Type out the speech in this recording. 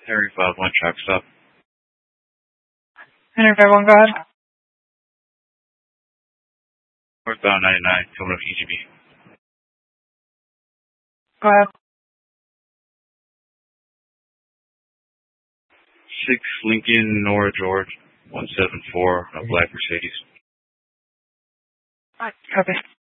Henry 5-1 track stop. Henry 5-1, go ahead. Northbound 99, coming up EGB. Go ahead. 6 Lincoln, Nora George, 174, a black Mercedes. Copy.